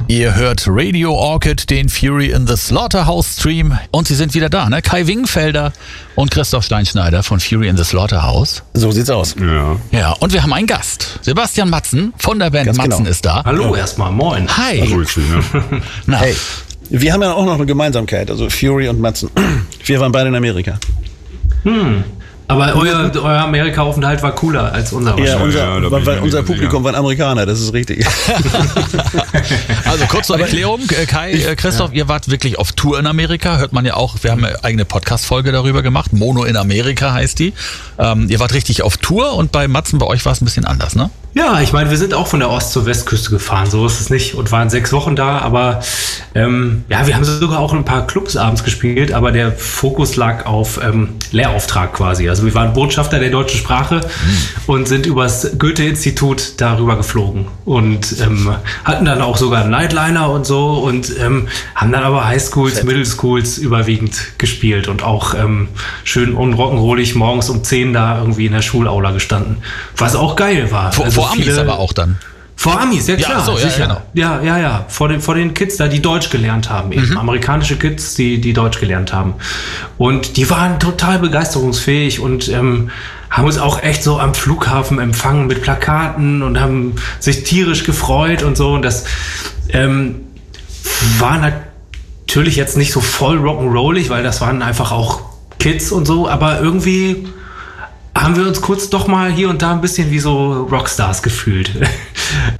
Ihr hört Radio Orchid, den Fury in the Slaughterhouse Stream. Und sie sind wieder da, ne? Kai Wingfelder und Christoph Steinschneider von Fury in the Slaughterhouse. So sieht's aus. Ja, und wir haben einen Gast. Sebastian Matzen von der Band Ganz Matzen genau. ist da. Hallo erstmal, moin. Hi. Grüß dich, ne? Na, Hey, wir haben ja auch noch eine Gemeinsamkeit, also Fury und Matzen. Wir waren beide in Amerika. Aber euer Amerika-Aufenthalt war cooler als unser Ja, wahrscheinlich. weil unser Publikum waren Amerikaner, das ist richtig. Also kurz zur Erklärung, Kai, Christoph, ihr wart wirklich auf Tour in Amerika, hört man ja auch, wir haben eine eigene Podcast-Folge darüber gemacht, Mono in Amerika heißt die. Ihr wart richtig auf Tour und bei Matzen, bei euch war es ein bisschen anders, ne? Ja, ich meine, wir sind auch von der Ost- zur Westküste gefahren, so ist es nicht, und waren 6 Wochen da, aber wir haben sogar auch in ein paar Clubs abends gespielt, aber der Fokus lag auf Lehrauftrag quasi. Also wir waren Botschafter der deutschen Sprache und sind übers Goethe-Institut darüber geflogen und hatten dann auch sogar einen Nightliner und so und haben dann aber Highschools, Middle Schools überwiegend gespielt und auch schön unrock'n'rollig morgens um 10 da irgendwie in der Schulaula gestanden, was auch geil war. Vor Amis aber auch dann. Vor Amis, ja klar, Ja, so, ja, sicher. genau. Ja. Vor den Kids da, die Deutsch gelernt haben. Eben. Amerikanische Kids, die Deutsch gelernt haben. Und die waren total begeisterungsfähig und haben uns auch echt so am Flughafen empfangen mit Plakaten und haben sich tierisch gefreut und so. Und das war natürlich jetzt nicht so voll rock'n'rollig, weil das waren einfach auch Kids und so, aber irgendwie haben wir uns kurz doch mal hier und da ein bisschen wie so Rockstars gefühlt.